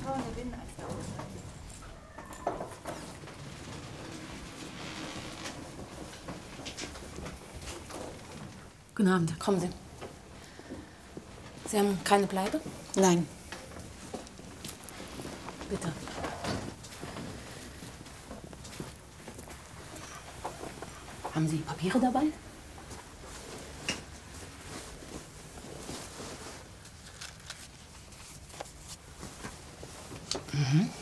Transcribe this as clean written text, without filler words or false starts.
Vertrauen gewinnen als der Ausland. Guten Abend. Kommen Sie. Sie haben keine Bleibe? Nein. Bitte. Haben Sie Papiere dabei? Mhm.